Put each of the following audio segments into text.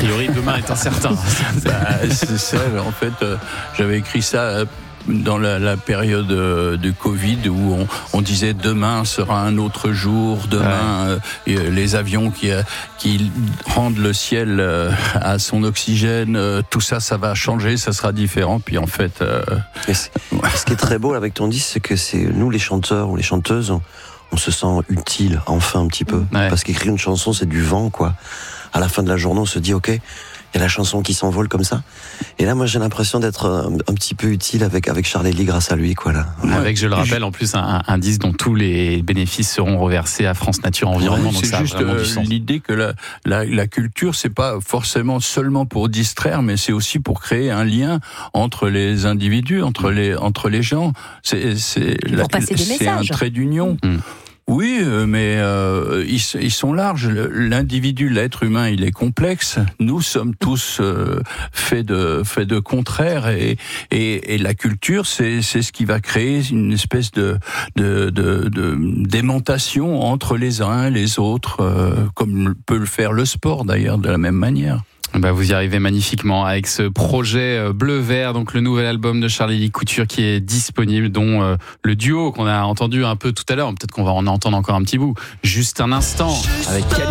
priori, demain est incertain. C'est ça, en fait, j'avais écrit ça dans la période de Covid où on disait demain sera un autre jour, demain les avions qui rendent le ciel à son oxygène, tout ça va changer, ça sera différent. Puis en fait... Ce qui est très beau avec ton disque, c'est que c'est nous les chanteurs ou les chanteuses, on se sent utile, enfin un petit peu. Ouais. Parce qu'écrire une chanson, c'est du vent, quoi. À la fin de la journée, on se dit, ok, il y a la chanson qui s'envole comme ça. Et là, moi, j'ai l'impression d'être un petit peu utile avec Charles Hélie grâce à lui, quoi, là. Avec, je le rappelle, en plus, un disque dont tous les bénéfices seront reversés à France Nature Environnement. Donc c'est juste l'idée que la culture, c'est pas forcément seulement pour distraire, mais c'est aussi pour créer un lien entre les individus, entre les gens. C'est un trait d'union. Oui, mais ils sont larges. L'individu, l'être humain, il est complexe. Nous sommes tous faits de contraires, et la culture, c'est ce qui va créer une espèce d'aimantation entre les uns et les autres, comme peut le faire le sport d'ailleurs de la même manière. Vous y arrivez magnifiquement avec ce projet Bleu-Vert, donc le nouvel album de Charles Hélie Couture qui est disponible, dont le duo qu'on a entendu un peu tout à l'heure, peut-être qu'on va en entendre encore un petit bout, juste un instant, avec Cali.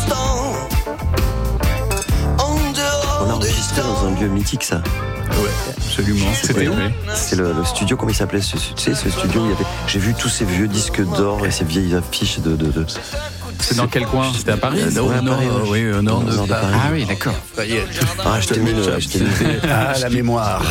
On a enregistré dans un lieu mythique, ça. Ouais, absolument. C'est le studio, comment il s'appelait, ce studio où il y avait, j'ai vu tous ces vieux disques d'or et ces vieilles affiches de... C'est dans quel coin ? C'était à Paris ? Oui, au nord de Paris. Ah oui, d'accord. Je t'ai mis la mémoire.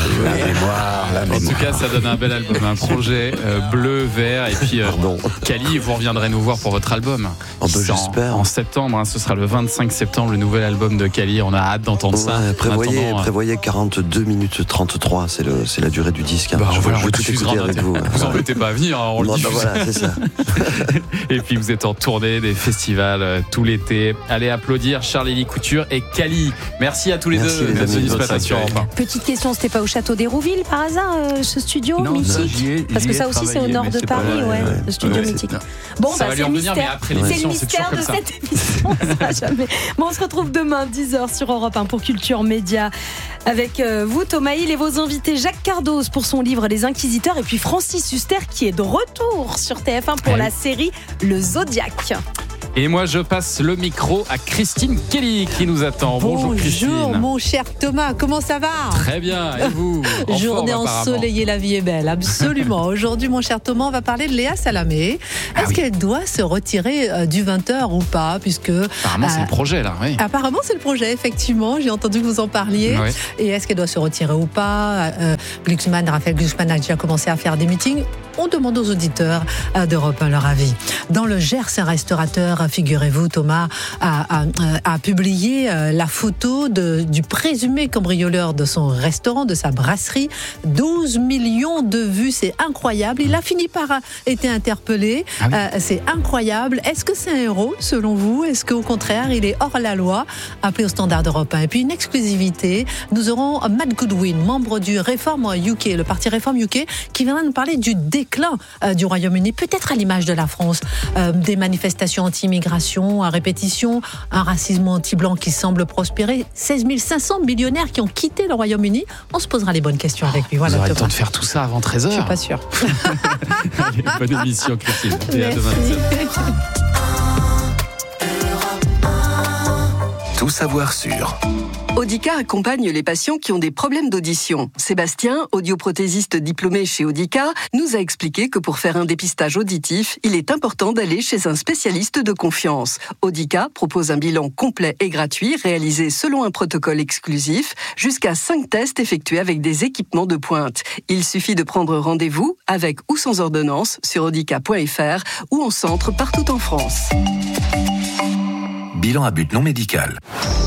En tout cas, ça donne un bel album, un projet bleu, vert, et puis Cali, vous reviendrez nous voir pour votre album. J'espère. En septembre, ce sera le 25 septembre, le nouvel album de Cali. On a hâte d'entendre ça. Prévoyez 42 minutes 33, c'est la durée du disque. Je veux tout écouter avec vous. Vous embêtez pas à venir, on le dit. Voilà, c'est ça. Et puis vous êtes en tournée des festivals tout l'été. Allez applaudir Charles Hélie Couture et Cali. Merci à tous les deux de ce dispatch. Petite question, c'était pas au château d'Hérouville par hasard, ce studio mythique ? Parce que ça aussi c'est au nord de Paris, le studio mythique. Bon, ça va lui revenir, mais après l'émission, c'est toujours comme ça. C'est le mystère de cette émission, jamais. Bon, on se retrouve demain 10h sur Europe 1 pour Culture Média avec vous Thomas Hill et vos invités Jacques Cardoz pour son livre Les Inquisiteurs, et puis Francis Huster qui est de retour sur TF1 pour la série Le Zodiac. Et moi, je passe le micro à Christine Kelly qui nous attend. Bonjour Christine. Bonjour mon cher Thomas, comment ça va ? Très bien, et vous ? Journée ensoleillée, la vie est belle, absolument. Aujourd'hui, mon cher Thomas, on va parler de Léa Salamé. Est-ce qu'elle doit se retirer du 20h ou pas ? Puisque apparemment, c'est le projet là. Oui. Apparemment, c'est le projet, effectivement. J'ai entendu que vous en parliez. Oui. Et est-ce qu'elle doit se retirer ou pas ? Raphaël Glucksmann a déjà commencé à faire des meetings. On demande aux auditeurs d'Europe 1 leur avis. Dans le Gers, un restaurateur, figurez-vous, Thomas, a publié la photo du présumé cambrioleur de son restaurant, de sa brasserie. 12 millions de vues, c'est incroyable. Il a fini par être interpellé. C'est incroyable. Est-ce que c'est un héros, selon vous ? Est-ce qu'au contraire, il est hors la loi ? Appelé au standard d'Europe 1. Et puis une exclusivité, nous aurons Matt Goodwin, membre du Reform UK, le parti Reform UK, qui viendra nous parler du déclin du Royaume-Uni, peut-être à l'image de la France, des manifestations anti-immigration à répétition, un racisme anti-blanc qui semble prospérer, 16 500 millionnaires qui ont quitté le Royaume-Uni. On se posera les bonnes questions avec lui. Voilà, vous aurez le temps de faire tout ça avant 13h. Je suis pas sûre. Bonne émission Christine. Et à demain. Tout savoir sur... Audica accompagne les patients qui ont des problèmes d'audition. Sébastien, audioprothésiste diplômé chez Audica, nous a expliqué que pour faire un dépistage auditif, il est important d'aller chez un spécialiste de confiance. Audica propose un bilan complet et gratuit réalisé selon un protocole exclusif, jusqu'à 5 tests effectués avec des équipements de pointe. Il suffit de prendre rendez-vous avec ou sans ordonnance sur audica.fr ou en centre partout en France. Bilan à but non médical.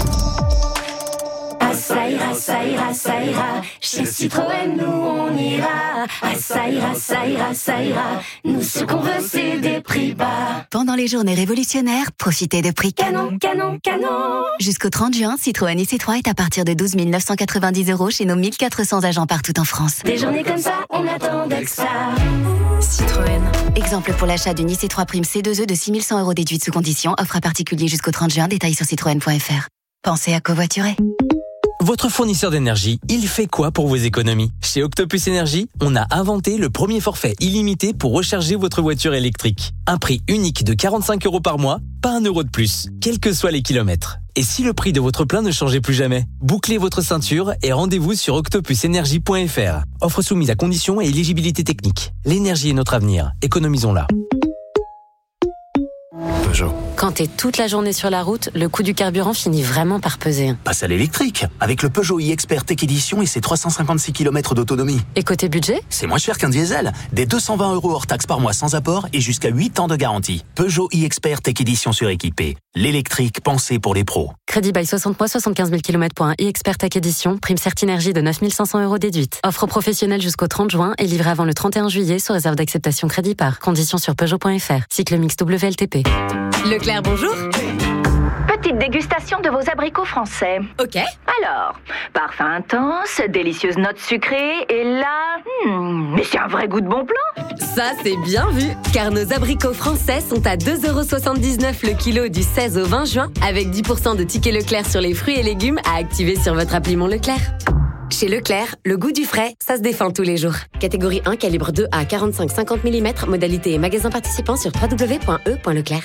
Ça ira, ça ira, ça ira. Chez Citroën, nous on ira. Ça ira, ça ira, ça ira. Nous ce qu'on veut, c'est des prix bas. Pendant les journées révolutionnaires, profitez de prix canon, canon, canon. Jusqu'au 30 juin, Citroën IC3 est à partir de 12 990 € chez nos 1400 agents partout en France. Des journées comme ça, on attendait que ça. Citroën. Exemple pour l'achat d'une IC3 Prime C2E de 6 100 € déduite sous condition. Offre à particulier jusqu'au 30 juin. Détails sur citroën.fr. pensez à covoiturer. Votre fournisseur d'énergie, il fait quoi pour vos économies ? Chez Octopus Énergie, on a inventé le premier forfait illimité pour recharger votre voiture électrique. Un prix unique de 45 € par mois, pas 1 € de plus, quels que soient les kilomètres. Et si le prix de votre plein ne changeait plus jamais ? Bouclez votre ceinture et rendez-vous sur octopusenergie.fr. Offre soumise à conditions et éligibilité technique. L'énergie est notre avenir, économisons-la. Peugeot. Quand t'es toute la journée sur la route, le coût du carburant finit vraiment par peser. Passe à l'électrique, avec le Peugeot e-Expert Tech Edition et ses 356 km d'autonomie. Et côté budget ? C'est moins cher qu'un diesel. Des 220 € hors taxe par mois sans apport et jusqu'à 8 ans de garantie. Peugeot e-Expert Tech Edition suréquipé. L'électrique pensé pour les pros. Crédit by 60 mois, 75 000 km pour un e-Expert Tech Edition. Prime Certinergie de 9 500 € déduite. Offre professionnelle jusqu'au 30 juin et livrée avant le 31 juillet sous réserve d'acceptation crédit par. Conditions sur Peugeot.fr. Cycle mixte WLTP. Leclerc, bonjour. Petite dégustation de vos abricots français. Ok. Alors, parfum intense, délicieuse note sucrée, et là... mais c'est un vrai goût de bon plan. Ça, c'est bien vu, car nos abricots français sont à 2,79 € le kilo du 16 au 20 juin, avec 10% de tickets Leclerc sur les fruits et légumes à activer sur votre appli Mon Leclerc. Chez Leclerc, le goût du frais, ça se défend tous les jours. Catégorie 1, calibre 2 à 45-50 mm, modalité et magasin participant sur www.e.leclerc.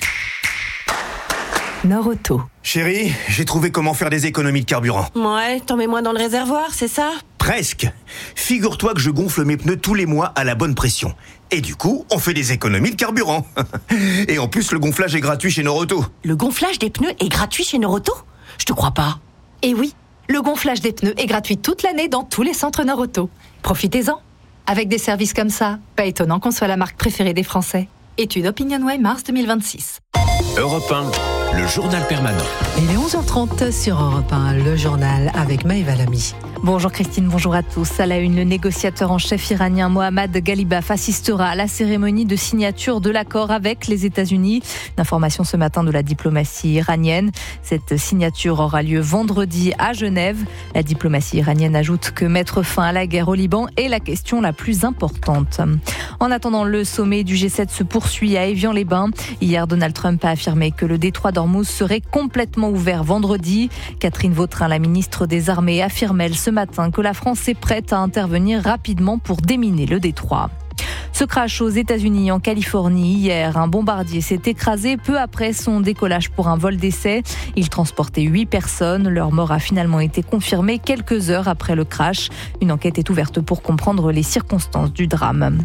Nord-Auto. Chérie, j'ai trouvé comment faire des économies de carburant. Ouais, t'en mets moins dans le réservoir, c'est ça ? Presque. Figure-toi que je gonfle mes pneus tous les mois à la bonne pression. Et du coup, on fait des économies de carburant. Et en plus, le gonflage est gratuit chez Nord-Auto. Le gonflage des pneus est gratuit chez Nord-Auto ? Je te crois pas. Eh oui, le gonflage des pneus est gratuit toute l'année dans tous les centres Nord-Auto. Profitez-en. Avec des services comme ça, pas étonnant qu'on soit la marque préférée des Français. Étude OpinionWay mars 2026. Europe 1, le journal permanent. Il est 11h30 sur Europe 1, le journal avec Maëva Lamy. Bonjour Christine, bonjour à tous. À la une, le négociateur en chef iranien Mohammad Ghalibaf assistera à la cérémonie de signature de l'accord avec les États-Unis. Une information ce matin de la diplomatie iranienne. Cette signature aura lieu vendredi à Genève. La diplomatie iranienne ajoute que mettre fin à la guerre au Liban est la question la plus importante. En attendant, le sommet du G7 se poursuit à Évian-les-Bains. Hier, Donald Trump a affirmé que le détroit d'Ormuz serait complètement ouvert vendredi. Catherine Vautrin, la ministre des Armées, affirme ce matin que la France est prête à intervenir rapidement pour déminer le détroit. Ce crash aux États-Unis, en Californie, hier, un bombardier s'est écrasé peu après son décollage pour un vol d'essai. Il transportait 8 personnes. Leur mort a finalement été confirmée quelques heures après le crash. Une enquête est ouverte pour comprendre les circonstances du drame.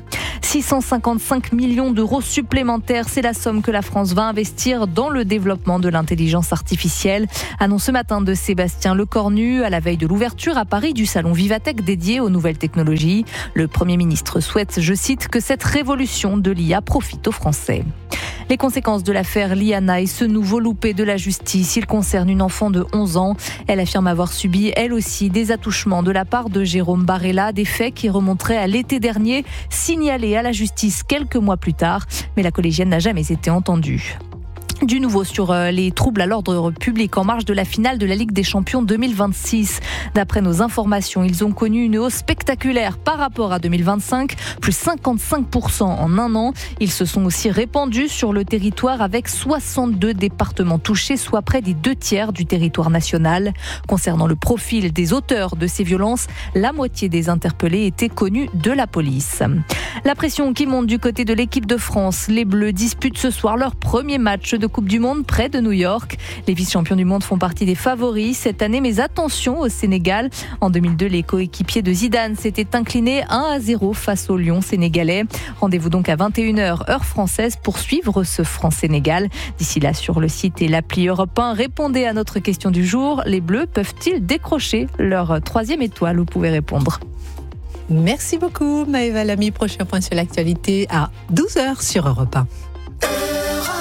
655 millions d'euros supplémentaires, c'est la somme que la France va investir dans le développement de l'intelligence artificielle. Annonce ce matin de Sébastien Lecornu à la veille de l'ouverture à Paris du salon Vivatech dédié aux nouvelles technologies. Le Premier ministre souhaite, je cite, que cette révolution de l'IA profite aux Français. Les conséquences de l'affaire Liana et ce nouveau loupé de la justice, il concerne une enfant de 11 ans. Elle affirme avoir subi, elle aussi, des attouchements de la part de Jérôme Barella, des faits qui remonteraient à l'été dernier, signalés à la justice quelques mois plus tard. Mais la collégienne n'a jamais été entendue. Du nouveau sur les troubles à l'ordre public en marge de la finale de la Ligue des Champions 2026. D'après nos informations, ils ont connu une hausse spectaculaire par rapport à 2025, plus 55% en un an. Ils se sont aussi répandus sur le territoire avec 62 départements touchés, soit près des 2/3 du territoire national. Concernant le profil des auteurs de ces violences, la moitié des interpellés étaient connus de la police. La pression qui monte du côté de l'équipe de France. Les Bleus disputent ce soir leur premier match de Coupe du Monde près de New York. Les vice-champions du monde font partie des favoris cette année, mais attention au Sénégal. En 2002, les coéquipiers de Zidane s'étaient inclinés 1-0 face au Lion sénégalais. Rendez-vous donc à 21h heure française pour suivre ce France-Sénégal. D'ici là, sur le site et l'appli Europe 1, répondez à notre question du jour. Les Bleus peuvent-ils décrocher leur 3e étoile ? Vous pouvez répondre. Merci beaucoup Maëva Lamy. Prochain point sur l'actualité à 12h sur Europe 1.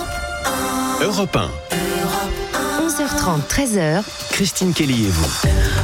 Europe 1. 11h30, 13h. Christine Kelly et vous. Bonjour.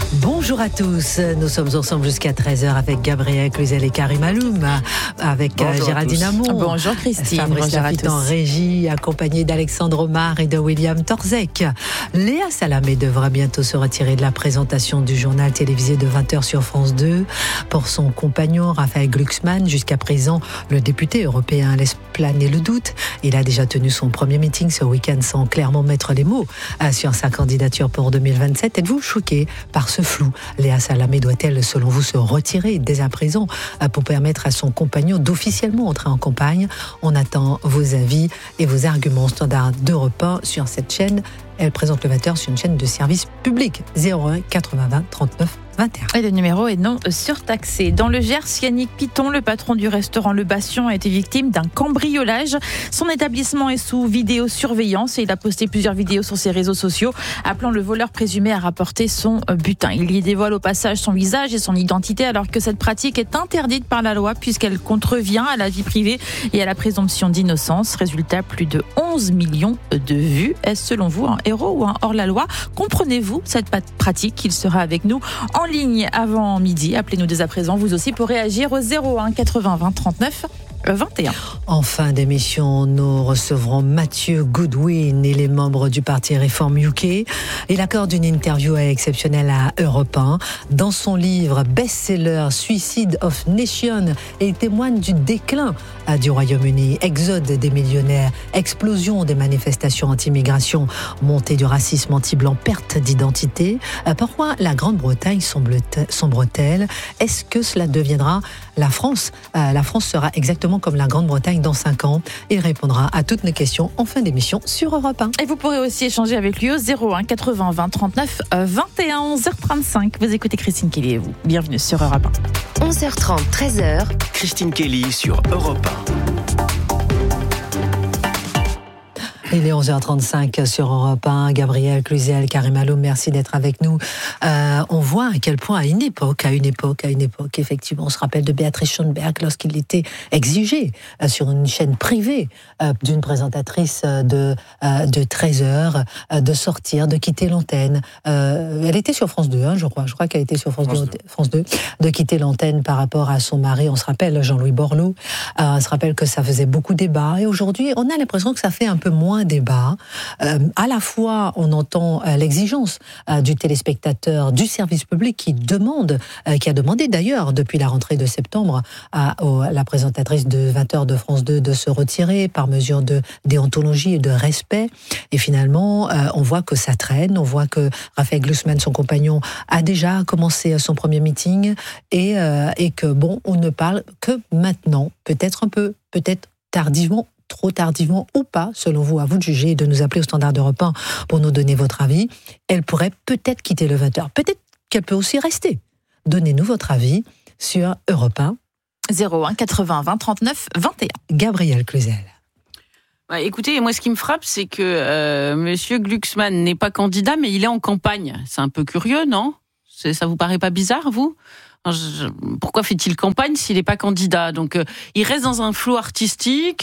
Bonjour à tous, nous sommes ensemble jusqu'à 13h avec Gabriel Cluzel et Karim Aloum, avec Géraldine Amont. Bonjour Christine, Fabrice bonjour à Lafitte tous. en régie, accompagné d'Alexandre Omar et de William Torzek. Léa Salamé devra bientôt se retirer de la présentation du journal télévisé de 20h sur France 2. Pour son compagnon Raphaël Glucksmann, jusqu'à présent, le député européen laisse planer le doute. Il a déjà tenu son premier meeting ce week-end sans clairement mettre les mots sur sa candidature pour 2027. Êtes-vous choqué par ce flou? Léa Salamé doit-elle, selon vous, se retirer dès à présent pour permettre à son compagnon d'officiellement entrer en campagne? On attend vos avis et vos arguments. Standard d'Europe 1 sur cette chaîne. Elle présente le 20h sur une chaîne de service public. 01 80 20 39 21. Et le numéro est non surtaxé. Dans le Gers, Yannick Piton, le patron du restaurant Le Bastion, a été victime d'un cambriolage. Son établissement est sous vidéosurveillance et il a posté plusieurs vidéos sur ses réseaux sociaux appelant le voleur présumé à rapporter son butin. Il y dévoile au passage son visage et son identité alors que cette pratique est interdite par la loi puisqu'elle contrevient à la vie privée et à la présomption d'innocence. Résultat, plus de 11 millions de vues. Est-ce selon vous un héros ou un hors-la-loi? Comprenez-vous cette pratique? Il sera avec nous en ligne avant midi. Appelez-nous dès à présent, vous aussi, pour réagir au 01 80 20 39 21. En fin d'émission, nous recevrons Mathieu Goodwin et les membres du parti Reform UK. Il accorde une interview exceptionnelle à Europe 1. Dans son livre best-seller Suicide of Nation, il témoigne du déclin du Royaume-Uni, exode des millionnaires, explosion des manifestations anti-immigration, montée du racisme anti-blanc, perte d'identité. Pourquoi la Grande-Bretagne sombre-t-elle? Est-ce que cela deviendra la France? La France sera exactement comme la Grande-Bretagne dans 5 ans. Il répondra à toutes nos questions en fin d'émission sur Europe 1. Et vous pourrez aussi échanger avec lui au 01 80 20 39 21 11h35. Vous écoutez Christine Kelly et vous. Bienvenue sur Europe 1. 11h30, 13h. Christine Kelly sur Europe 1. Il est 11h35 sur Europe 1. Gabriel Cluzel, Karim Aloum, merci d'être avec nous. On voit à quel point à une époque, effectivement, on se rappelle de Béatrice Schoenberg lorsqu'il était exigé sur une chaîne privée d'une présentatrice de 13h de sortir, de quitter l'antenne. Elle était sur France 2, hein, je crois qu'elle était sur France 2, de quitter l'antenne par rapport à son mari. On se rappelle Jean-Louis Borloo. On se rappelle que ça faisait beaucoup débat. Et aujourd'hui, on a l'impression que ça fait un peu moins débat. À la fois, on entend l'exigence du téléspectateur, du service public qui a demandé d'ailleurs depuis la rentrée de septembre à la présentatrice de 20h de France 2 de se retirer par mesure de déontologie et de respect. Et finalement, on voit que ça traîne. On voit que Raphaël Glucksmann, son compagnon, a déjà commencé son premier meeting et que bon, on ne parle que maintenant, peut-être tardivement, trop tardivement ou pas, selon vous, à vous de juger et de nous appeler au Standard d'Europe 1 pour nous donner votre avis. Elle pourrait peut-être quitter le 20h. Peut-être qu'elle peut aussi rester. Donnez-nous votre avis sur Europe 1. 01 80 20 39 21. Gabriel Cluzel. Ouais, écoutez, moi ce qui me frappe, c'est que Monsieur Glucksmann n'est pas candidat, mais il est en campagne. C'est un peu curieux, non? Ça vous paraît pas bizarre, vous? Pourquoi fait-il campagne s'il n'est pas candidat? Donc, il reste dans un flou artistique.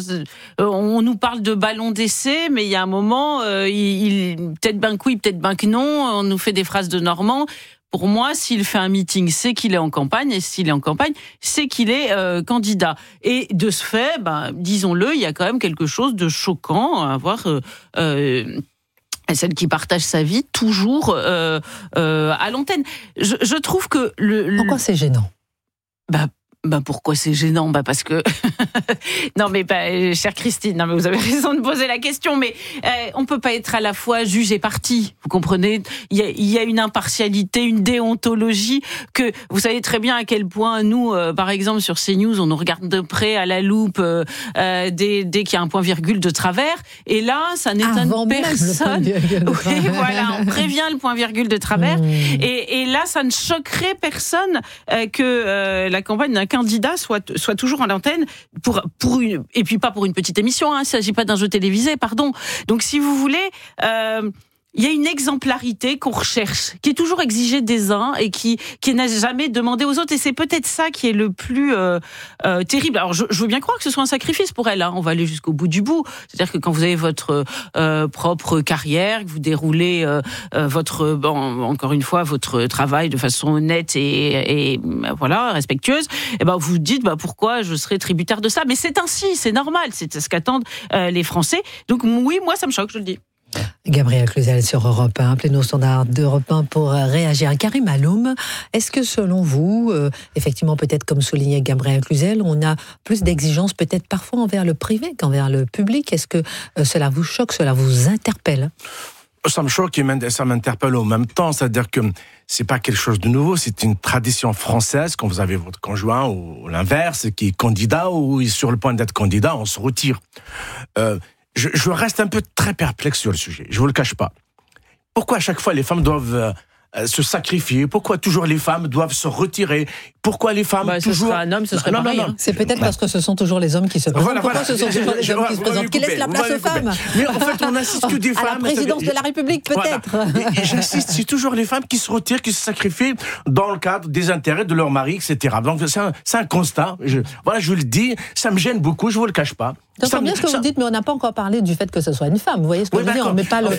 On nous parle de ballon d'essai, mais il y a un moment, peut-être ben que oui, peut-être ben que non. On nous fait des phrases de Normand. Pour moi, s'il fait un meeting, c'est qu'il est en campagne, et s'il est en campagne, c'est qu'il est candidat. Et de ce fait, disons-le, il y a quand même quelque chose de choquant à voir. Celle qui partage sa vie toujours à l'antenne. Je trouve que Pourquoi c'est gênant? Pourquoi c'est gênant? Parce que non mais chère Christine, non mais vous avez raison de poser la question, mais on peut pas être à la fois juge et partie, vous comprenez? Il y a une impartialité, une déontologie que vous savez très bien à quel point nous, par exemple sur CNews, on nous regarde de près à la loupe dès qu'il y a un point virgule de travers, et là ça n'étonne personne. Oui, voilà, on prévient le point virgule de travers, et là ça ne choquerait personne que la campagne d'un candidat soit toujours à l'antenne et puis pas pour une petite émission, hein, il ne s'agit pas d'un jeu télévisé, pardon. Donc si vous voulez, il y a une exemplarité qu'on recherche, qui est toujours exigée des uns et qui n'a jamais demandé aux autres. Et c'est peut-être ça qui est le plus terrible. Alors, je veux bien croire que ce soit un sacrifice pour elle. Hein. On va aller jusqu'au bout du bout. C'est-à-dire que quand vous avez votre propre carrière, que vous déroulez encore une fois, votre travail de façon honnête et voilà, respectueuse, et ben vous dites pourquoi je serais tributaire de ça. Mais c'est ainsi, c'est normal, c'est ce qu'attendent les Français. Donc oui, moi ça me choque, je le dis. Gabriel Cluzel sur Europe 1, appelez nos standards d'Europe 1 pour réagir. Karim Alloum, est-ce que selon vous, effectivement peut-être comme soulignait Gabriel Cluzel, on a plus d'exigences peut-être parfois envers le privé qu'envers le public? Est-ce que cela vous choque, cela vous interpelle? Ça me choque et ça m'interpelle en même temps, c'est-à-dire que c'est pas quelque chose de nouveau, c'est une tradition française. Quand vous avez votre conjoint ou l'inverse qui est candidat ou est sur le point d'être candidat, on se retire. Je reste un peu très perplexe sur le sujet, je vous le cache pas. Pourquoi à chaque fois les femmes doivent se sacrifier? Pourquoi toujours les femmes doivent se retirer? Pourquoi les femmes toujours... Ce serait un homme, ce serait pareil. Non. C'est peut-être parce que ce sont toujours les hommes qui se présentent. Pourquoi ce sont toujours les hommes qui se présentent? Qui laissent la place aux femmes? Mais en fait, on n'insiste que des femmes. À la présidence de la République, peut-être. Voilà. Et j'insiste, c'est toujours les femmes qui se retirent, qui se sacrifient dans le cadre des intérêts de leur mari, etc. Donc c'est un constat. Je vous le dis, ça me gêne beaucoup, je vous le cache pas. J'entends bien ce que vous dites, mais on n'a pas encore parlé du fait que ce soit une femme. Vous voyez ce que je veux dire? On met pas le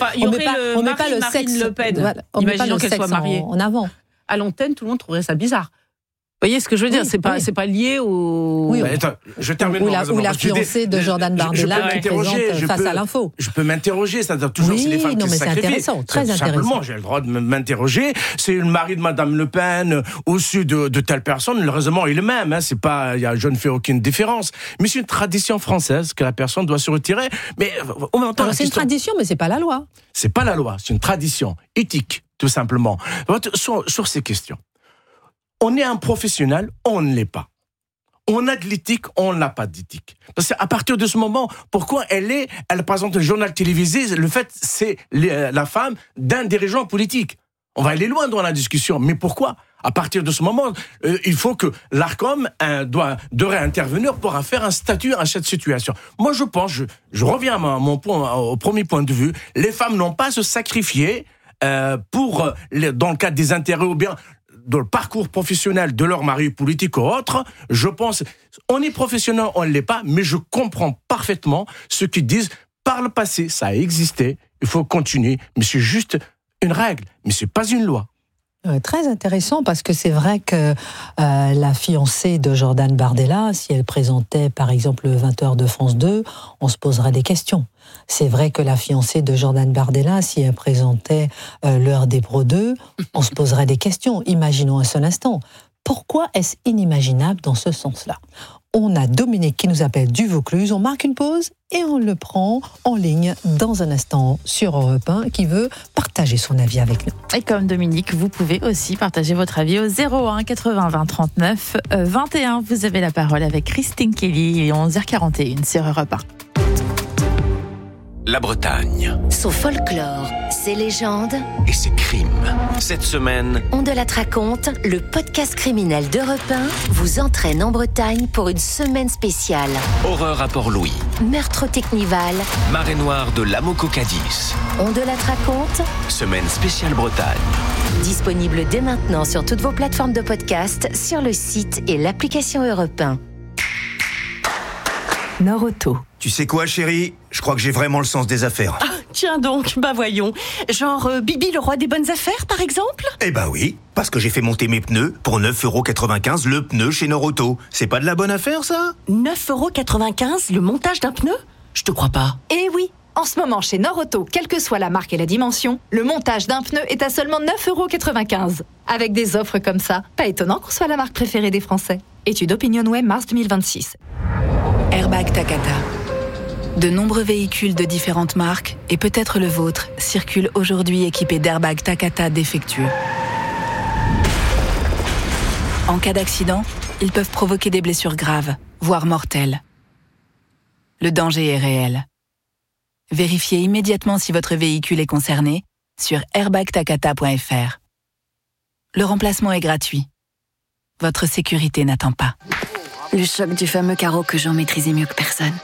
sexe. Le Pen. On met pas le sexe en avant. À l'antenne, tout le monde trouverait ça bizarre. Vous voyez ce que je veux dire? C'est pas lié au... Oui, attends, je termine. Ou la fiancée de Jordan Bardella qui présente face à l'info. Je peux m'interroger, c'est-à-dire toujours c'est les femmes qui se sacrifient. C'est intéressant, très intéressant. Simplement, j'ai le droit de m'interroger. C'est le mari de Madame Le Pen au-dessus de telle personne, le raisonnement est le même. Hein, je ne fais aucune différence. Mais c'est une tradition française que la personne doit se retirer. Mais en même temps, c'est une tradition, mais c'est pas la loi. C'est pas la loi, c'est une tradition éthique, tout simplement. Sur ces questions. On est un professionnel, on ne l'est pas. On a de l'éthique, on n'a pas d'éthique. Parce qu'à partir de ce moment, pourquoi elle présente un journal télévisé, le fait, c'est la femme d'un dirigeant politique. On va aller loin dans la discussion, mais pourquoi? À partir de ce moment, il faut que l'Arcom devrait intervenir pour faire un statut à cette situation. Moi, je pense, je reviens à au premier point de vue, les femmes n'ont pas à se sacrifier dans le cadre des intérêts ou bien dans le parcours professionnel de leur mari politique ou autre. Je pense, on est professionnel, on ne l'est pas, mais je comprends parfaitement ceux qui disent, par le passé, ça a existé, il faut continuer, mais c'est juste une règle, mais c'est pas une loi. Très intéressant parce que c'est vrai que la fiancée de Jordan Bardella, si elle présentait par exemple le 20h de France 2, on se poserait des questions. C'est vrai que la fiancée de Jordan Bardella, si elle présentait l'heure des Pro 2, on se poserait des questions. Imaginons un seul instant. Pourquoi est-ce inimaginable dans ce sens-là? On a Dominique qui nous appelle du Vaucluse, on marque une pause et on le prend en ligne dans un instant sur Europe 1 qui veut partager son avis avec nous. Et comme Dominique, vous pouvez aussi partager votre avis au 01 80 20 39 21. Vous avez la parole avec Christine Kelly et 11h41 sur Europe 1. La Bretagne. Son folklore, ses légendes et ses crimes. Cette semaine, On de la raconte, le podcast criminel d'Europe 1 vous entraîne en Bretagne pour une semaine spéciale. horreur à Port-Louis, Meurtre au Technival, marée noire de l'Amo-Cocadis. On de la raconte, Semaine spéciale Bretagne. disponible dès maintenant sur toutes vos plateformes de podcast, sur le site et l'application Europe 1. Nord-Auto. Tu sais quoi, chérie? Je crois que j'ai vraiment le sens des affaires. Ah, tiens donc, voyons. Genre Bibi le roi des bonnes affaires, par exemple? Eh ben oui, parce que j'ai fait monter mes pneus pour 9,95€ le pneu chez Nord-Auto. C'est pas de la bonne affaire, ça? 9,95€ le montage d'un pneu? Je te crois pas. Eh oui, en ce moment chez Nord-Auto, quelle que soit la marque et la dimension, le montage d'un pneu est à seulement 9,95€. Avec des offres comme ça, pas étonnant qu'on soit la marque préférée des Français. Étude OpinionWay, mars 2026. Airbag Takata. De nombreux véhicules de différentes marques, et peut-être le vôtre, circulent aujourd'hui équipés d'airbags Takata défectueux. En cas d'accident, ils peuvent provoquer des blessures graves, voire mortelles. Le danger est réel. Vérifiez immédiatement si votre véhicule est concerné sur airbagtakata.fr. Le remplacement est gratuit. Votre sécurité n'attend pas. Le choc du fameux carreau que Jean maîtrisait mieux que personne.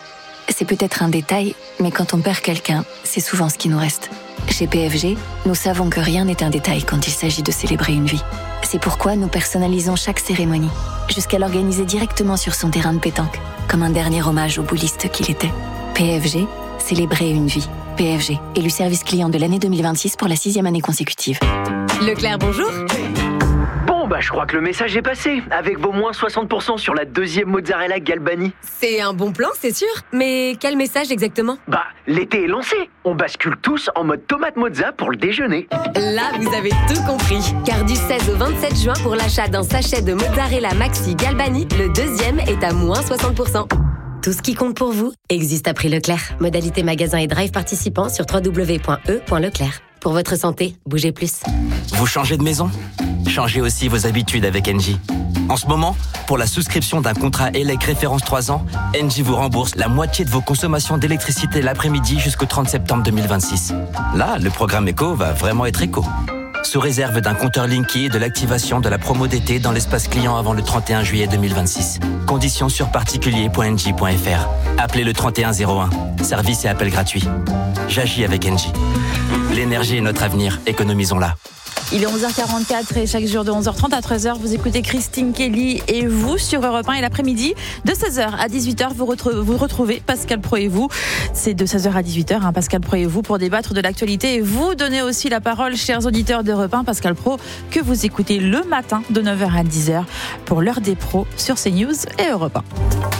C'est peut-être un détail, mais quand on perd quelqu'un, c'est souvent ce qui nous reste. Chez PFG, nous savons que rien n'est un détail quand il s'agit de célébrer une vie. C'est pourquoi nous personnalisons chaque cérémonie, jusqu'à l'organiser directement sur son terrain de pétanque, comme un dernier hommage au bouliste qu'il était. PFG, célébrer une vie. PFG, élu service client de l'année 2026 pour la 6e année consécutive. Leclerc, bonjour. Bon, je crois que le message est passé, avec vos moins 60% sur la 2e mozzarella Galbani. C'est un bon plan, c'est sûr. Mais quel message exactement ? L'été est lancé. On bascule tous en mode tomate mozza pour le déjeuner. Là, vous avez tout compris. Car du 16 au 27 juin, pour l'achat d'un sachet de mozzarella Maxi Galbani, le 2e est à moins 60%. Tout ce qui compte pour vous existe à prix Leclerc. Modalité magasin et drive participants sur www.e.leclerc. Pour votre santé, bougez plus. Vous changez de maison ? Changez aussi vos habitudes avec Engie. En ce moment, pour la souscription d'un contrat ELEC référence 3 ans, Engie vous rembourse la moitié de vos consommations d'électricité l'après-midi jusqu'au 30 septembre 2026. Là, le programme éco va vraiment être éco. Sous réserve d'un compteur Linky et de l'activation de la promo d'été dans l'espace client avant le 31 juillet 2026. Conditions sur particulier.engie.fr. Appelez le 3101. Service et appel gratuit. J'agis avec Engie. L'énergie est notre avenir, économisons-la. Il est 11h44 et chaque jour de 11h30 à 13h, vous écoutez Christine Kelly et vous sur Europe 1. Et l'après-midi, de 16h à 18h, vous retrouvez Pascal Praud et vous. C'est de 16h à 18h, Pascal Praud et vous, pour débattre de l'actualité. Et vous donnez aussi la parole, chers auditeurs d'Europe 1, Pascal Praud, que vous écoutez le matin de 9h à 10h pour l'heure des pros sur CNews et Europe 1.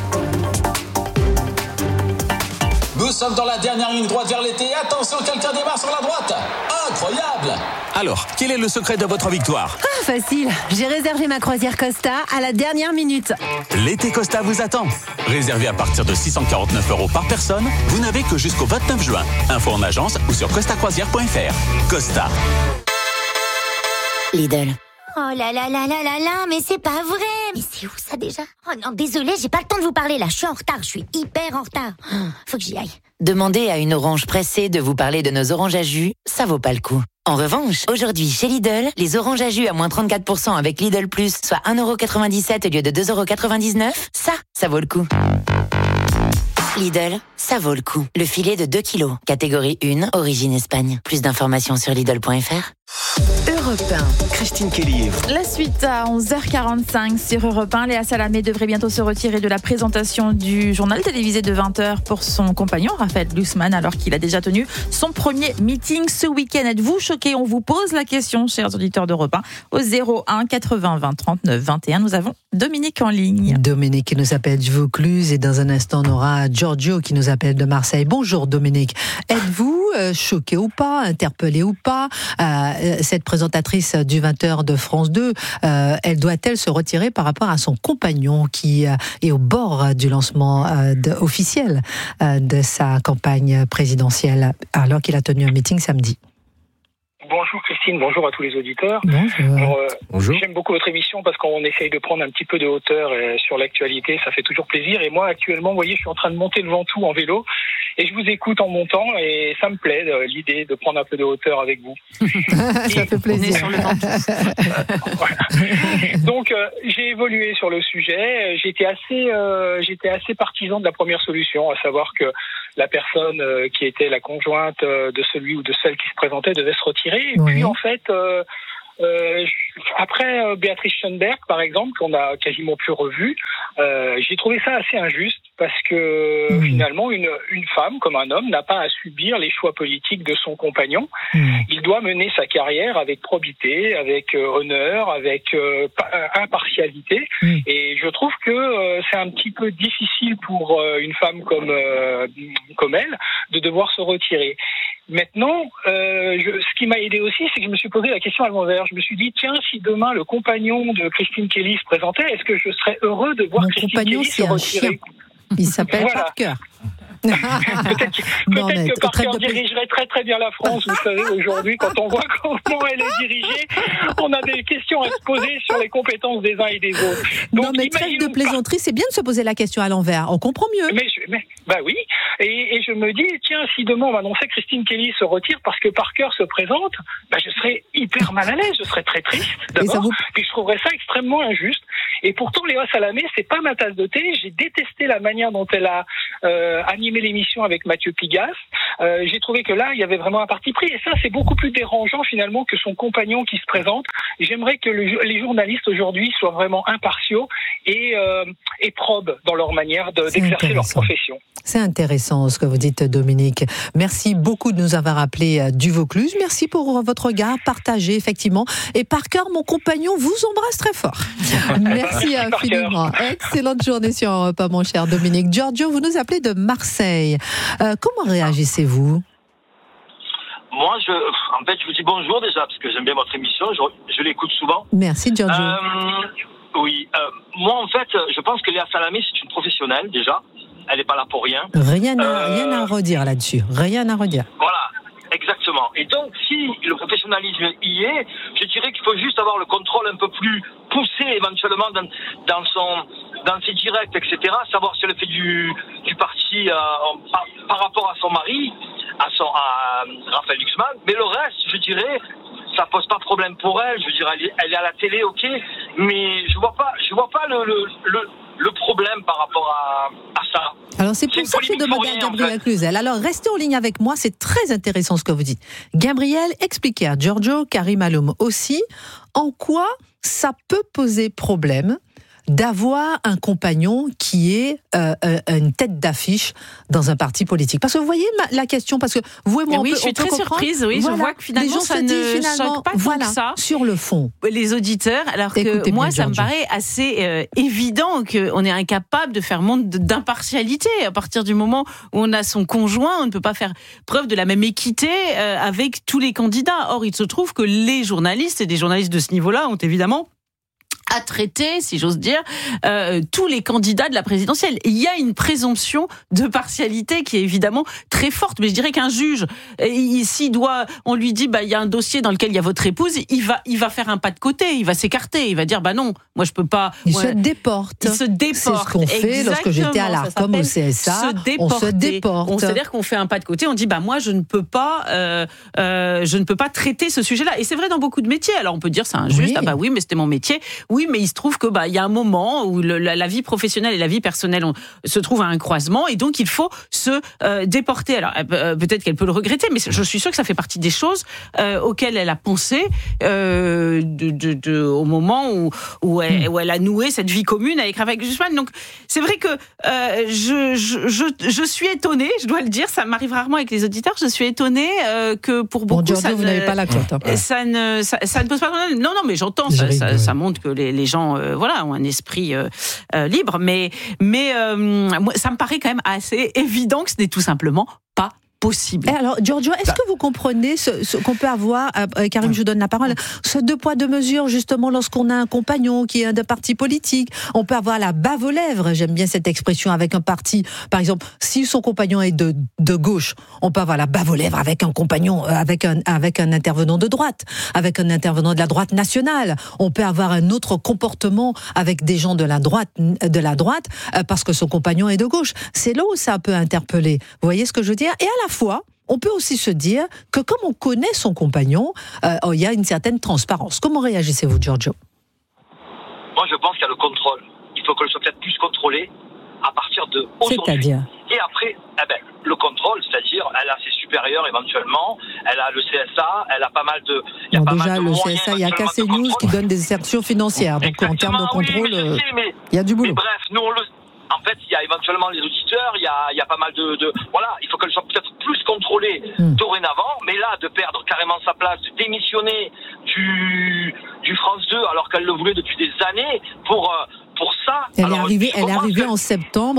Nous sommes dans la dernière ligne droite vers l'été. Attention, quelqu'un démarre sur la droite. Incroyable! Alors, quel est le secret de votre victoire ? Facile. J'ai réservé ma croisière Costa à la dernière minute. L'été Costa vous attend. Réservé à partir de 649 € par personne, vous n'avez que jusqu'au 29 juin. Info en agence ou sur costacroisière.fr. Costa. Lidl. Oh là là là là là là, mais c'est pas vrai. Mais c'est où ça déjà ? Oh non, désolé, j'ai pas le temps de vous parler là, je suis en retard, je suis hyper en retard. Faut que j'y aille. Demander à une orange pressée de vous parler de nos oranges à jus, ça vaut pas le coup. En revanche, aujourd'hui chez Lidl, les oranges à jus à moins 34% avec Lidl+, soit 1,97€ au lieu de 2,99€, ça vaut le coup. Lidl, ça vaut le coup. Le filet de 2 kilos, catégorie 1, origine Espagne. Plus d'informations sur Lidl.fr. Europe 1, Christine Kelly et vous. La suite à 11h45 sur Europe 1. Léa Salamé devrait bientôt se retirer de la présentation du journal télévisé de 20h pour son compagnon Raphaël Glucksmann, alors qu'il a déjà tenu son premier meeting ce week-end. Êtes-vous choqués ? On vous pose la question, chers auditeurs d'Europe 1, au 01 80 20 39 21. Nous avons Dominique en ligne. Dominique qui nous appelle du Vaucluse et dans un instant on aura Giorgio qui nous appelle de Marseille. Bonjour Dominique. Êtes-vous choqué ou pas, interpellé ou pas ? Cette présentatrice du 20h de France 2, elle doit-elle se retirer par rapport à son compagnon qui est au bord du lancement officiel de sa campagne présidentielle alors qu'il a tenu un meeting samedi? Bonjour Christine, bonjour à tous les auditeurs. Bonjour. Bonjour. J'aime beaucoup votre émission parce qu'on essaye de prendre un petit peu de hauteur sur l'actualité, ça fait toujours plaisir. Et moi actuellement, vous voyez, je suis en train de monter le Ventoux en vélo et je vous écoute en montant et ça me plaît l'idée de prendre un peu de hauteur avec vous. Ça fait plaisir. Sur le voilà. Donc j'ai évolué sur le sujet, j'étais assez partisan de la première solution, à savoir que la personne qui était la conjointe de celui ou de celle qui se présentait devait se retirer. Et puis en fait, après Béatrice Schoenberg, par exemple, qu'on a quasiment plus revue, j'ai trouvé ça assez injuste parce que finalement, une femme comme un homme n'a pas à subir les choix politiques de son compagnon. Il doit mener sa carrière avec probité, avec honneur, avec impartialité. Et je trouve que c'est un petit peu difficile pour une femme comme elle de devoir se retirer. Maintenant, ce qui m'a aidé aussi, c'est que je me suis posé la question à l'envers. Je me suis dit, tiens, si demain le compagnon de Christine Kelly se présentait, est-ce que je serais heureux de voir Christine Kelly se retirer ? Il s'appelle Parker. Peut-être que Parker dirigerait très très bien la France. Vous savez, aujourd'hui, quand on voit comment elle est dirigée, on a des questions à se poser sur les compétences des uns et des autres. Donc, non, mais trêve de plaisanterie, c'est bien de se poser la question à l'envers. On comprend mieux. Bah oui. Et je me dis, tiens, si demain on m'annonçait que Christine Kelly se retire parce que Parker se présente, bah je serais hyper mal à l'aise, je serais très triste d'abord, puis je trouverais ça extrêmement injuste. Et pourtant, Léa Salamé, c'est pas ma tasse de thé. J'ai détesté la manière dont elle a animé l'émission avec Mathieu Pigasse. J'ai trouvé que là, il y avait vraiment un parti pris. Et ça, c'est beaucoup plus dérangeant finalement que son compagnon qui se présente. J'aimerais que les journalistes aujourd'hui soient vraiment impartiaux et probes dans leur manière d'exercer leur profession. C'est intéressant ce que vous dites, Dominique. Merci beaucoup de nous avoir appelé du Vaucluse. Merci pour votre regard partagé, effectivement. Et par cœur, mon compagnon vous embrasse très fort. Merci infiniment. Excellente journée sur Europe 1, mon cher Dominique. Giorgio, vous nous appelez de Marseille. Comment réagissez-vous ? Moi, en fait, je vous dis bonjour déjà, parce que j'aime bien votre émission, je l'écoute souvent. Merci, Giorgio. Oui, moi, en fait, je pense que Léa Salamé, c'est une professionnelle, déjà. Elle n'est pas là pour rien. Rien à redire là-dessus. Rien à redire. Voilà, exactement. Et donc, si le professionnalisme y est, je dirais qu'il faut juste avoir le contrôle un peu plus poussé, éventuellement, dans ses directs, etc. Savoir si elle fait du parti par rapport à son mari, à Raphaël Glucksmann. Mais le reste, je dirais, ça pose pas de problème pour elle. Je veux dire, elle est à la télé, ok, mais je vois pas le problème par rapport à ça. Alors c'est pour ça que j'ai demandé à Gabriel Cluzel. Alors restez en ligne avec moi, c'est très intéressant ce que vous dites. Gabriel, expliquez à Giorgio, Karim Aloum aussi, en quoi ça peut poser problème d'avoir un compagnon qui est une tête d'affiche dans un parti politique. Parce que vous voyez la question, parce que vous et moi, je suis très surprise. Oui, voilà, je vois que finalement, ça ne choque pas tant que ça sur le fond. Les auditeurs, alors que moi, ça me paraît assez évident qu'on est incapable de faire montre d'impartialité. À partir du moment où on a son conjoint, on ne peut pas faire preuve de la même équité avec tous les candidats. Or, il se trouve que les journalistes, et des journalistes de ce niveau-là, ont évidemment à traiter, si j'ose dire, tous les candidats de la présidentielle. Il y a une présomption de partialité qui est évidemment très forte. Mais je dirais qu'un juge, on lui dit, il y a un dossier dans lequel il y a votre épouse, il va faire un pas de côté, il va s'écarter, il va dire, non, moi je peux pas. Il se déporte. C'est ce qu'on fait lorsque j'étais à l'Arcom au CSA. On se déporte. C'est-à-dire qu'on fait un pas de côté, on dit, moi je ne peux pas traiter ce sujet-là. Et c'est vrai dans beaucoup de métiers. Alors on peut dire, c'est injuste, oui, mais c'était mon métier. Oui, mais il se trouve que il y a un moment où la vie professionnelle et la vie personnelle se trouvent à un croisement et donc il faut se déporter. Alors peut-être qu'elle peut le regretter, mais je suis sûre que ça fait partie des choses auxquelles elle a pensé au moment où elle a noué cette vie commune avec Raphaël Glucksmann. Donc c'est vrai que je suis étonnée, je dois le dire, ça m'arrive rarement avec les auditeurs, je suis étonnée que pour beaucoup Giorgio, vous n'avez pas la cote. Ça ne pose pas de problème. Non, mais j'entends, ça montre que les gens ont un esprit libre, mais moi, ça me paraît quand même assez évident que ce n'est tout simplement pas possible. Et alors, Giorgio, est-ce que vous comprenez ce qu'on peut avoir, Karim, je vous donne la parole, ce 2 poids 2 mesures, justement, lorsqu'on a un compagnon qui est d'un parti politique, on peut avoir la bave aux lèvres, j'aime bien cette expression, avec un parti, par exemple, si son compagnon est de gauche, on peut avoir la bave aux lèvres avec un compagnon, avec un intervenant de droite, avec un intervenant de la droite nationale, on peut avoir un autre comportement avec des gens de la droite, parce que son compagnon est de gauche. C'est là où ça peut interpeller. Vous voyez ce que je veux dire? Et à la fois, on peut aussi se dire que comme on connaît son compagnon, il y a une certaine transparence. Comment réagissez-vous, Giorgio? Moi, je pense qu'il y a le contrôle. Il faut que le soit peut-être plus contrôlé à partir de aujourd'hui. C'est-à-dire? Et après, le contrôle, c'est-à-dire, elle a ses supérieurs éventuellement, elle a le CSA, elle a pas mal de... le CSA, il y a qu'à CNews qui donne des insertions financières. Donc en termes de contrôle, il y a du boulot. Mais bref, nous, en fait, il y a éventuellement les auditeurs, il y a pas mal de... Voilà, il faut qu'elle soit peut-être plus contrôlée dorénavant, mais là, de perdre carrément sa place, de démissionner du France 2, alors qu'elle le voulait depuis des années, pour ça... Elle est arrivée en septembre,